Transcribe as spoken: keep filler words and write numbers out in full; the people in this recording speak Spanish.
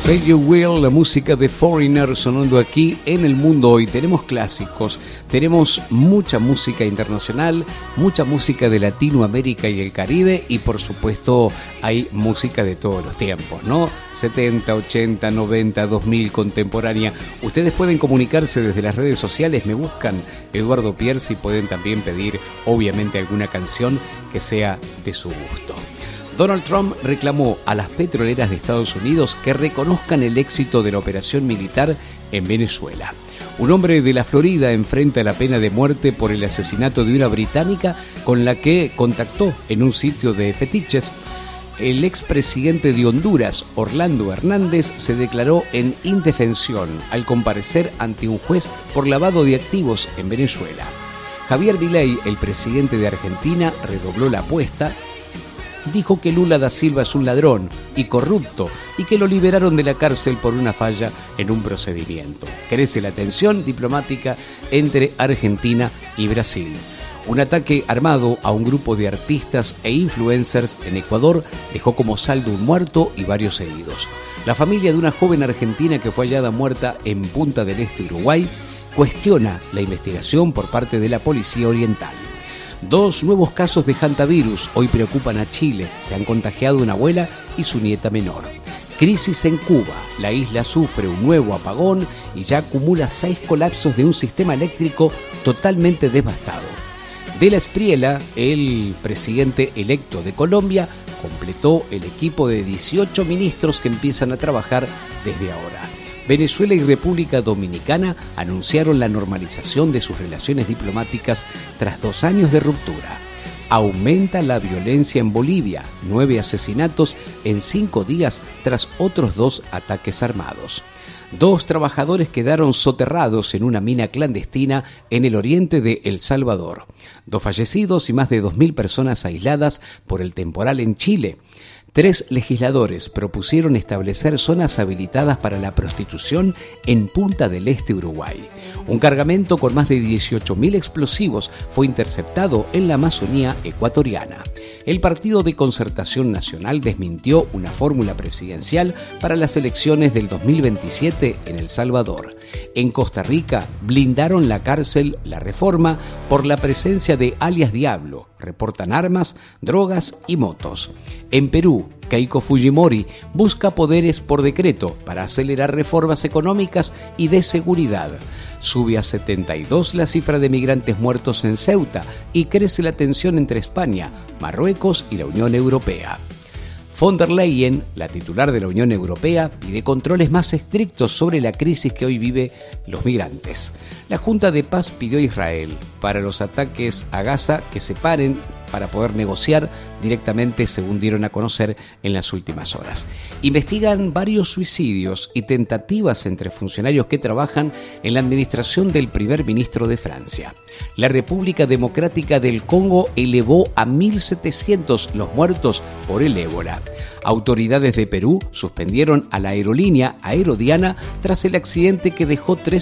Say You Will, la música de Foreigner sonando aquí en El Mundo Hoy. Tenemos clásicos, tenemos mucha música internacional, mucha música de Latinoamérica y el Caribe y por supuesto hay música de todos los tiempos, ¿no? setenta, ochenta, noventa, dos mil, contemporánea. Ustedes pueden comunicarse desde las redes sociales, me buscan Eduardo Pierce y pueden también pedir obviamente alguna canción que sea de su gusto. Donald Trump reclamó a las petroleras de Estados Unidos que reconozcan el éxito de la operación militar en Venezuela. Un hombre de la Florida enfrenta la pena de muerte por el asesinato de una británica con la que contactó en un sitio de fetiches. El expresidente de Honduras, Orlando Hernández, se declaró en indefensión al comparecer ante un juez por lavado de activos en Venezuela. Javier Milei, el presidente de Argentina, redobló la apuesta. Dijo que Lula da Silva es un ladrón y corrupto y que lo liberaron de la cárcel por una falla en un procedimiento. Crece la tensión diplomática entre Argentina y Brasil. Un ataque armado a un grupo de artistas e influencers en Ecuador dejó como saldo un muerto y varios heridos. La familia de una joven argentina que fue hallada muerta en Punta del Este, Uruguay, cuestiona la investigación por parte de la Policía Oriental. Dos nuevos casos de hantavirus hoy preocupan a Chile. Se han contagiado una abuela y su nieta menor. Crisis en Cuba. La isla sufre un nuevo apagón y ya acumula seis colapsos de un sistema eléctrico totalmente devastado. De la Espriella, el presidente electo de Colombia, completó el equipo de dieciocho ministros que empiezan a trabajar desde ahora. Venezuela y República Dominicana anunciaron la normalización de sus relaciones diplomáticas tras dos años de ruptura. Aumenta la violencia en Bolivia, nueve asesinatos en cinco días tras otros dos ataques armados. Dos trabajadores quedaron soterrados en una mina clandestina en el oriente de El Salvador. Dos fallecidos y más de dos mil personas aisladas por el temporal en Chile. Tres legisladores propusieron establecer zonas habilitadas para la prostitución en Punta del Este, Uruguay. Un cargamento con más de dieciocho mil explosivos fue interceptado en la Amazonía ecuatoriana. El Partido de Concertación Nacional desmintió una fórmula presidencial para las elecciones del dos mil veintisiete en El Salvador. En Costa Rica blindaron la cárcel La Reforma por la presencia de alias Diablo. Reportan armas, drogas y motos. En Perú, Keiko Fujimori busca poderes por decreto para acelerar reformas económicas y de seguridad. Sube a setenta y dos la cifra de migrantes muertos en Ceuta y crece la tensión entre España, Marruecos y la Unión Europea. Von der Leyen, la titular de la Unión Europea, pide controles más estrictos sobre la crisis que hoy vive los migrantes. La Junta de Paz pidió a Israel para los ataques a Gaza que se paren para poder negociar directamente, según dieron a conocer en las últimas horas. Investigan varios suicidios y tentativas entre funcionarios que trabajan en la administración del primer ministro de Francia. La República Democrática del Congo elevó a mil setecientos los muertos por el ébola. Autoridades de Perú suspendieron a la aerolínea Aerodiana tras el accidente que dejó tres